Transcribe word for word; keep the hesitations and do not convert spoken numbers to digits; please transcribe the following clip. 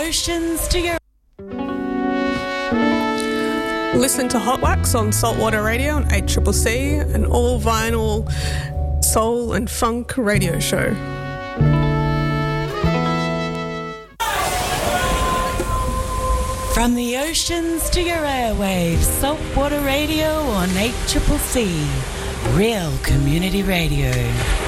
oceans to your... Listen to Hot Wax on Saltwater Radio on eight C C C, an all-vinyl soul and funk radio show. From the oceans to your airwaves, Saltwater Radio on eight C C C, real community radio.